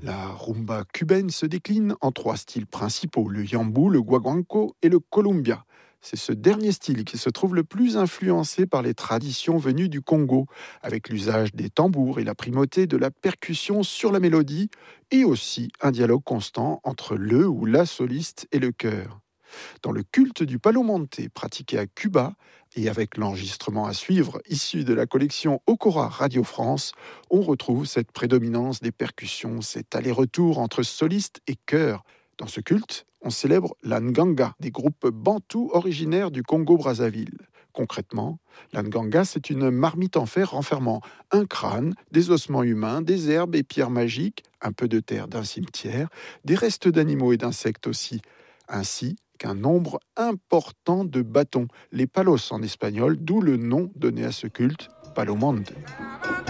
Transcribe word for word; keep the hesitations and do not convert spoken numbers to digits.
La rumba cubaine se décline en trois styles principaux, le yambú, le guaguancó et le columbia. C'est ce dernier style qui se trouve le plus influencé par les traditions venues du Congo, avec l'usage des tambours et la primauté de la percussion sur la mélodie, et aussi un dialogue constant entre le ou la soliste et le chœur. Dans le culte du Palo Monte pratiqué à Cuba, et avec l'enregistrement à suivre issu de la collection Okora Radio France, on retrouve cette prédominance des percussions, cet aller-retour entre soliste et chœur. Dans ce culte, on célèbre la nganga, des groupes bantous originaires du Congo-Brazzaville. Concrètement, la nganga, c'est une marmite en fer renfermant un crâne, des ossements humains, des herbes et pierres magiques, un peu de terre d'un cimetière, des restes d'animaux et d'insectes aussi, ainsi qu'un nombre important de bâtons, les palos en espagnol, d'où le nom donné à ce culte, Palo Monte.